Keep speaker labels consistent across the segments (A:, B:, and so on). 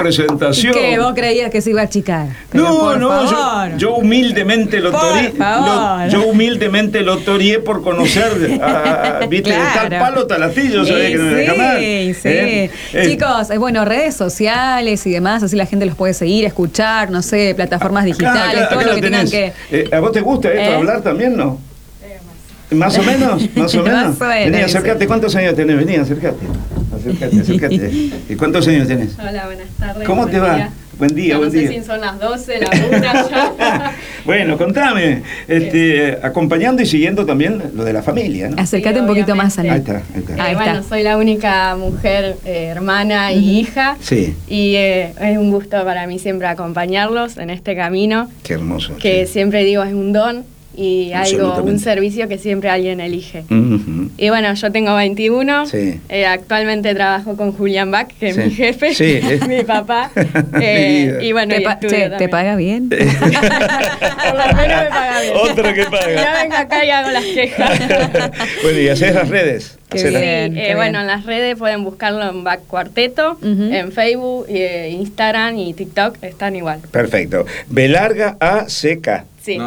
A: presentación.
B: ¿Qué? ¿Vos creías que se iba a achicar?
A: Yo humildemente lo toreé. Yo humildemente lo toreé por conocer viste,
B: Claro.
A: de tal palo tal astillo, sabía que no me jamás.
B: Sí. Chicos, bueno, redes sociales y demás, así la gente los puede seguir, escuchar, no sé, plataformas digitales, todo lo que tengan que...
A: ¿A vos te gusta esto, hablar también, no? ¿Más o menos? ¿Más o menos? Vení, acércate. ¿Cuántos años tenés? Vení, acércate. Acércate. ¿Y cuántos años tenés?
C: Hola, buenas tardes.
A: ¿Cómo te va? Buen día, buen día.
C: No sé si son las 12, la 1 ya.
A: Bueno, contame, acompañando y siguiendo también lo de la familia, ¿no?
B: Acércate un poquito más, Ana.
A: Ahí está.
C: Bueno, soy la única mujer, hermana y hija.
A: Sí.
C: Y es un gusto para mí siempre acompañarlos en este camino.
A: Qué hermoso.
C: Que siempre digo es un don y un servicio que siempre alguien elige. Y bueno, yo tengo 21, actualmente trabajo con Julián Bach, que es mi jefe, mi papá. Y bueno,
B: ¿te paga bien?
C: Por lo menos me paga bien.
A: Otro que paga.
C: Ya vengo acá y hago las quejas.
A: Bueno, ¿y hacés las redes?
C: Bueno, en las redes pueden buscarlo en Bach Cuarteto, en Facebook, Instagram y TikTok, están igual.
A: Perfecto. B larga A C K.
C: Sí,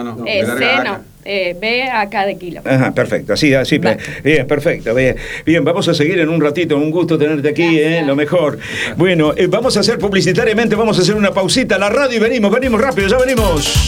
C: B acá de kilo.
A: Ajá, perfecto, así, bien, perfecto, bien, vamos a seguir en un ratito, un gusto tenerte aquí, lo mejor. Bueno, vamos a hacer publicitariamente, vamos a hacer una pausita a la radio y venimos rápido, ya venimos.